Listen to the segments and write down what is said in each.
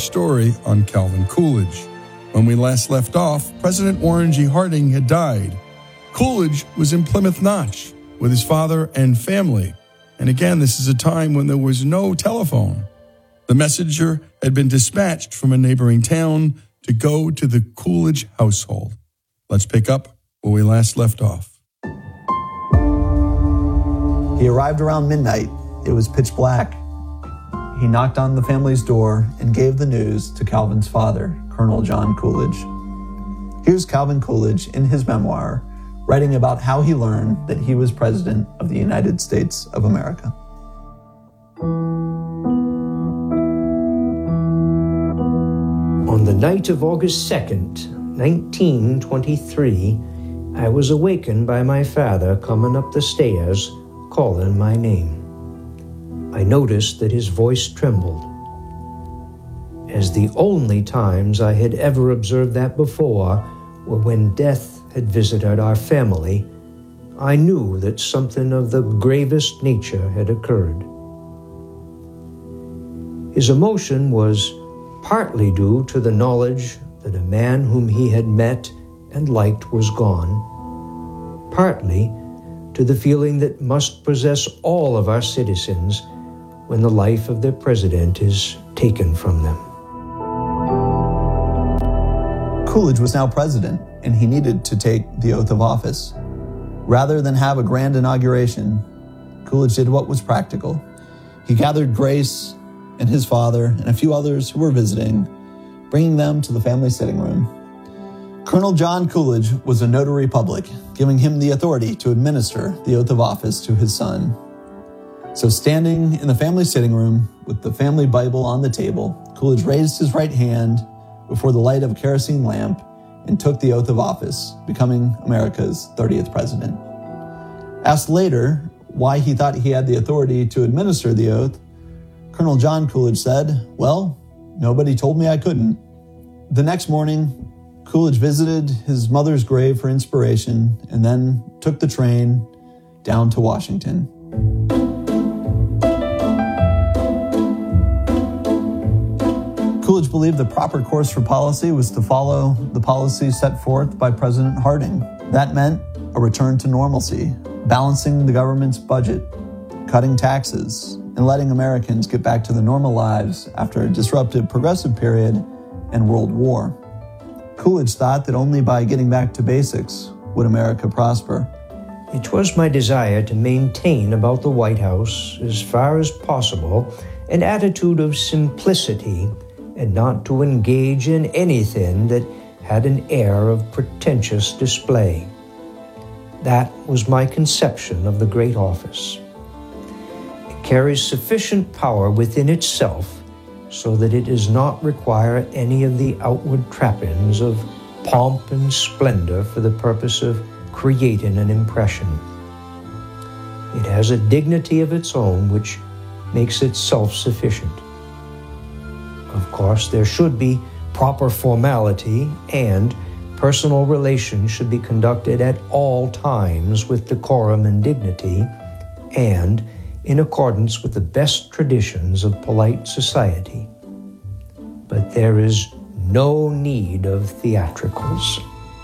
story on Calvin Coolidge. When we last left off, President Warren G. Harding had died. Coolidge was in Plymouth Notch with his father and family. And again, this is a time when there was no telephone. The messenger had been dispatched from a neighboring town to go to the Coolidge household. Let's pick up where we last left off. He arrived around midnight. It was pitch black. He knocked on the family's door and gave the news to Calvin's father, Colonel John Coolidge. Here's Calvin Coolidge in his memoir, writing about how he learned that he was President of the United States of America. On the night of August 2nd, 1923, I was awakened by my father coming up the stairs, calling my name. I noticed that his voice trembled. As the only times I had ever observed that before were when death had visited our family, I knew that something of the gravest nature had occurred. His emotion was partly due to the knowledge that a man whom he had met and liked was gone, partly to the feeling that must possess all of our citizens when the life of their president is taken from them. Coolidge was now president, and he needed to take the oath of office. Rather than have a grand inauguration, Coolidge did what was practical. He gathered Grace and his father and a few others who were visiting, bringing them to the family sitting room. Colonel John Coolidge was a notary public, giving him the authority to administer the oath of office to his son. So standing in the family sitting room with the family Bible on the table, Coolidge raised his right hand before the light of a kerosene lamp and took the oath of office, becoming America's 30th president. Asked later why he thought he had the authority to administer the oath, Colonel John Coolidge said, "Well, nobody told me I couldn't." The next morning, Coolidge visited his mother's grave for inspiration and then took the train down to Washington. Coolidge believed the proper course for policy was to follow the policy set forth by President Harding. That meant a return to normalcy, balancing the government's budget, cutting taxes, and letting Americans get back to their normal lives after a disruptive progressive period and World War. Coolidge thought that only by getting back to basics would America prosper. It was my desire to maintain about the White House, as far as possible, an attitude of simplicity and not to engage in anything that had an air of pretentious display. That was my conception of the great office. It carries sufficient power within itself so that it does not require any of the outward trappings of pomp and splendor for the purpose of creating an impression. It has a dignity of its own which makes it self-sufficient. Of course, there should be proper formality, and personal relations should be conducted at all times with decorum and dignity, and in accordance with the best traditions of polite society. But there is no need of theatricals.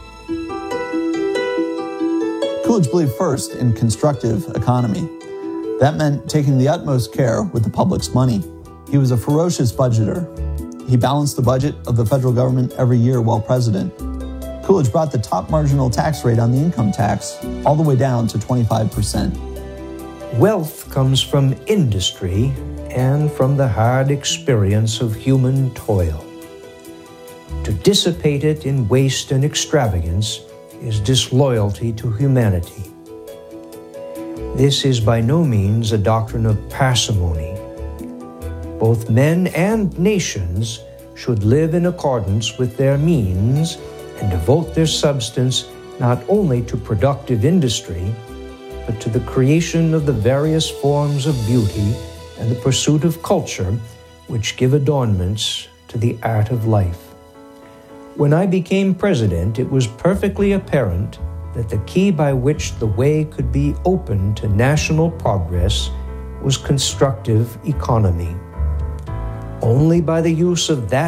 Coolidge believed first in constructive economy. That meant taking the utmost care with the public's money. He was a ferocious budgeter. He balanced the budget of the federal government every year while president. Coolidge brought the top marginal tax rate on the income tax all the way down to 25%. Wealth comes from industry and from the hard experience of human toil. To dissipate it in waste and extravagance is disloyalty to humanity. This is by no means a doctrine of parsimony. Both men and nations should live in accordance with their means and devote their substance not only to productive industry, but to the creation of the various forms of beauty and the pursuit of culture which give adornments to the art of life. When I became president, it was perfectly apparent that the key by which the way could be opened to national progress was constructive economy. Only by the use of that